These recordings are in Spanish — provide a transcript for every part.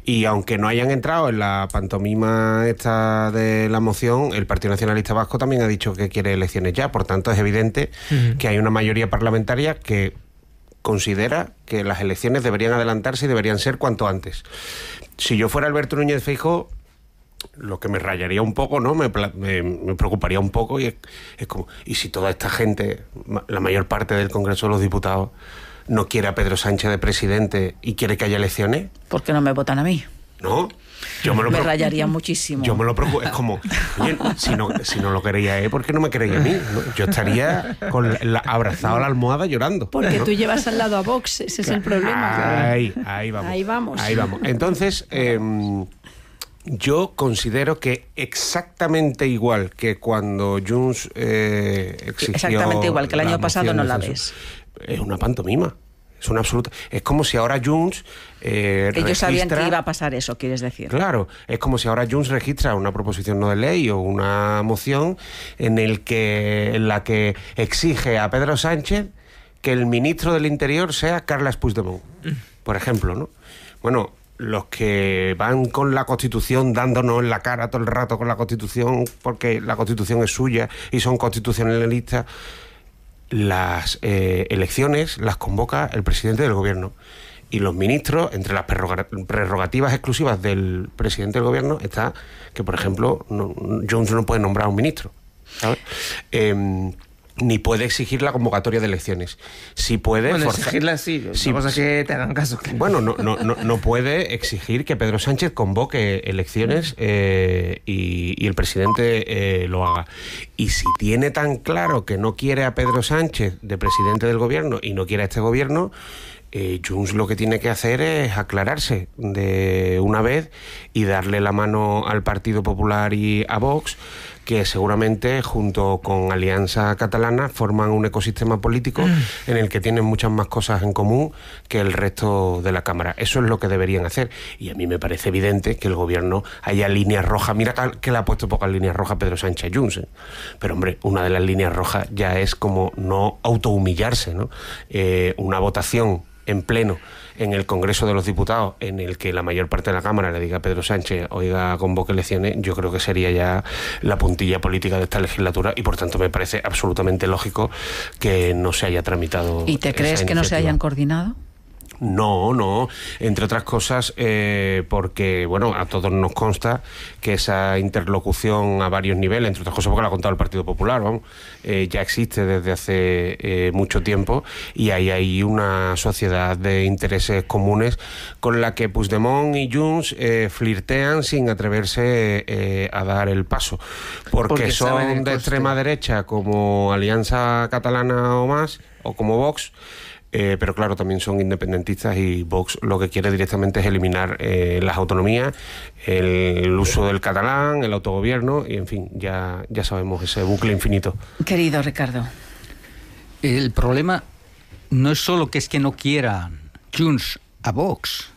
Y aunque no hayan entrado en la pantomima esta de la moción, el Partido Nacionalista Vasco también ha dicho que quiere elecciones ya. Por tanto, es evidente que hay una mayoría parlamentaria que considera que las elecciones deberían adelantarse y deberían ser cuanto antes. Si yo fuera Alberto Núñez Feijóo, lo que me rayaría un poco, ¿no? Me preocuparía un poco, y es como, ¿y si toda esta gente, la mayor parte del Congreso de los Diputados, no quiere a Pedro Sánchez de presidente y quiere que haya elecciones? ¿Por qué no me votan a mí? ¿No? Me rayaría muchísimo. Yo me lo preocupo. Es como, oye, si no lo queréis, ¿por qué no me queréis a mí? ¿No? Yo estaría abrazado a la almohada llorando. Porque ¿no? tú llevas al lado a Vox, ese es el problema. Ahí vamos. Entonces, yo considero que exactamente igual que cuando Junts exigió... Exactamente igual que el año pasado, no la ves. Es una pantomima. Es una absoluta... Es como si ahora Junts ellos sabían que iba a pasar eso, quieres decir. Claro, es como si ahora Junts registra una proposición no de ley o una moción en la que exige a Pedro Sánchez que el ministro del Interior sea Carles Puigdemont, por ejemplo, ¿no? Bueno, los que van con la Constitución dándonos en la cara todo el rato con la Constitución porque la Constitución es suya y son constitucionalistas, las elecciones las convoca el presidente del gobierno, y los ministros, entre las prerrogativas exclusivas del presidente del gobierno está que, por ejemplo, Junts no puede nombrar a un ministro, ¿sabes? Ni puede exigir la convocatoria de elecciones. Sí puede exigirla sí, cosa que te hagan caso. Bueno, no puede exigir que Pedro Sánchez convoque elecciones y el presidente lo haga. Y si tiene tan claro que no quiere a Pedro Sánchez de presidente del gobierno y no quiere a este gobierno, Junts lo que tiene que hacer es aclararse de una vez y darle la mano al Partido Popular y a Vox, que seguramente junto con Alianza Catalana forman un ecosistema político en el que tienen muchas más cosas en común que el resto de la Cámara. Eso es lo que deberían hacer, y a mí me parece evidente que el gobierno haya líneas rojas. Mira que le ha puesto pocas líneas rojas Pedro Sánchez a Junts, pero hombre, una de las líneas rojas ya es como no autohumillarse, ¿no? Una votación en pleno en el Congreso de los Diputados en el que la mayor parte de la Cámara le diga a Pedro Sánchez, oiga, convoque elecciones, yo creo que sería ya la puntilla política de esta legislatura, y por tanto me parece absolutamente lógico que no se haya tramitado. ¿Y te crees que no se hayan coordinado? No, entre otras cosas porque, bueno, a todos nos consta que esa interlocución a varios niveles, entre otras cosas porque lo ha contado el Partido Popular, vamos, ya existe desde hace mucho tiempo, y hay una sociedad de intereses comunes con la que Puigdemont y Junts flirtean sin atreverse a dar el paso, porque son de extrema derecha como Alianza Catalana o más, o como Vox. Pero claro, también son independentistas, y Vox lo que quiere directamente es eliminar las autonomías, el uso del catalán, el autogobierno, y en fin, ya sabemos ese bucle infinito. Querido Ricardo. El problema no es solo que no quieran Junts a Vox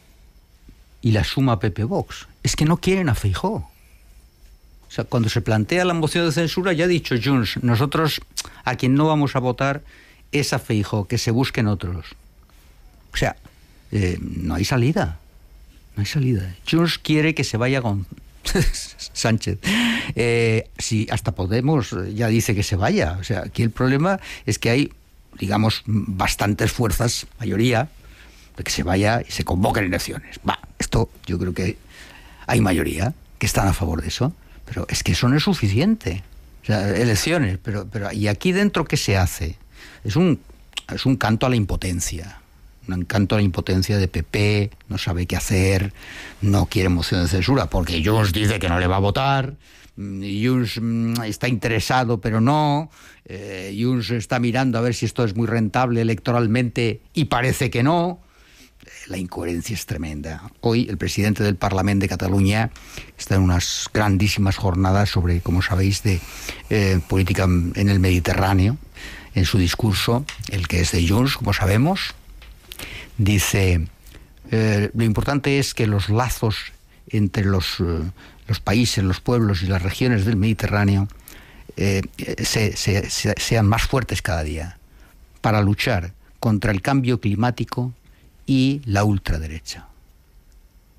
y la suma PP Vox, es que no quieren a Feijóo. O sea, cuando se plantea la moción de censura, ya ha dicho Junts, nosotros a quien no vamos a votar es a Feijóo, que se busquen otros. O sea, no hay salida. No hay salida. Junts quiere que se vaya con Sánchez. Si hasta Podemos ya dice que se vaya. O sea, aquí el problema es que hay, digamos, bastantes fuerzas, mayoría, de que se vaya y se convoquen elecciones. Esto yo creo que hay mayoría que están a favor de eso, pero es que eso no es suficiente. O sea, elecciones, pero ¿y aquí dentro qué se hace? Es un canto a la impotencia, un canto a la impotencia de PP, no sabe qué hacer, no quiere moción de censura porque Junts dice que no le va a votar, Junts está interesado pero no, Junts está mirando a ver si esto es muy rentable electoralmente y parece que no. La incoherencia es tremenda. Hoy el presidente del Parlamento de Cataluña está en unas grandísimas jornadas sobre, como sabéis, de política en el Mediterráneo. En su discurso, el que es de Junts, como sabemos, dice lo importante es que los lazos entre los países, los pueblos y las regiones del Mediterráneo sean más fuertes cada día para luchar contra el cambio climático y la ultraderecha.